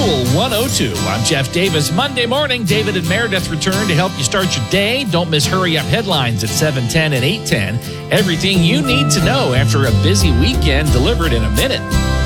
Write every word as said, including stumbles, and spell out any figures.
Cool one oh two. I'm Jeff Davis. Monday morning, David and Meredith return to help you start your day. Don't miss Hurry Up Headlines at seven ten and eight ten. Everything you need to know after a busy weekend delivered in a minute.